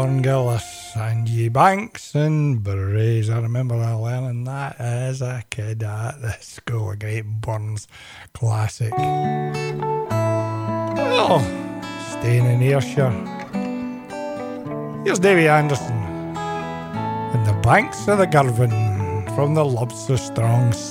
Gillis and Ye Banks and Braes. I remember learning that as a kid at the School of Great Burns classic. Well, staying in Ayrshire, here's Davy Anderson and the Banks of the Girvan from the Love So Strong